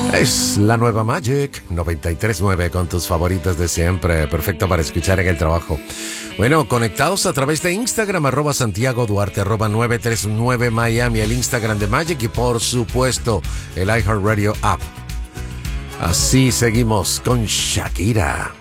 Es la nueva Magic 93.9 con tus favoritas de siempre. Perfecto para escuchar en el trabajo. Bueno, conectados a través de Instagram, @Santiago Duarte, @939 Miami, el Instagram de Magic y por supuesto el iHeartRadio app. Así seguimos con Shakira.